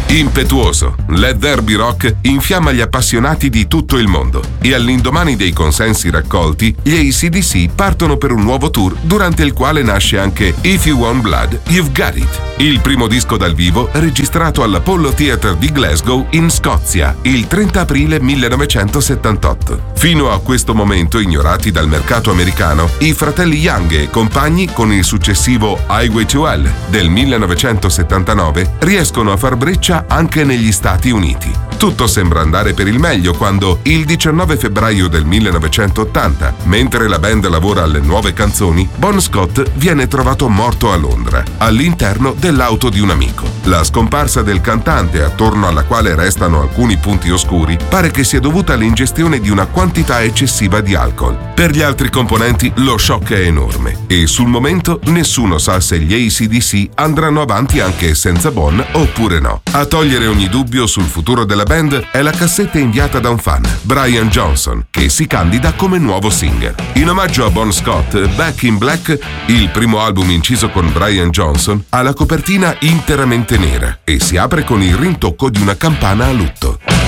Impetuoso, Let There Be Rock infiamma gli appassionati di tutto il mondo e all'indomani dei consensi raccolti, gli AC/DC partono per un nuovo tour durante il quale nasce anche If You Want Blood, You've Got It, il primo disco dal vivo registrato all'Apollo Theatre di Glasgow in Scozia il 30 aprile 1978. Fino a questo momento ignorati dal mercato americano, i fratelli Young e compagni con il successivo Highway to Hell del 1979 riescono a far breccia anche negli Stati Uniti. Tutto sembra andare per il meglio quando, il 19 febbraio del 1980, mentre la band lavora alle nuove canzoni, Bon Scott viene trovato morto a Londra, all'interno dell'auto di un amico. La scomparsa del cantante, attorno alla quale restano alcuni punti oscuri, pare che sia dovuta all'ingestione di una quantità eccessiva di alcol. Per gli altri componenti lo shock è enorme e sul momento nessuno sa se gli AC/DC andranno avanti anche senza Bon oppure no. A togliere ogni dubbio sul futuro della band è la cassetta inviata da un fan, Brian Johnson, che si candida come nuovo singer. In omaggio a Bon Scott, Back in Black, il primo album inciso con Brian Johnson, ha la copertina interamente nera e si apre con il rintocco di una campana a lutto.